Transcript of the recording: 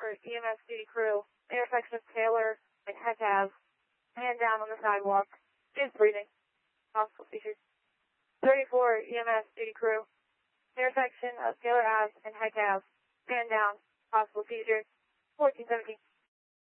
EMS duty crew, intersection of Taylor and Heck Ave, hand down on the sidewalk, is breathing, possible seizures. 34 EMS duty crew, intersection of Taylor Ave and Heck Ave, hand down, possible seizures. 1417.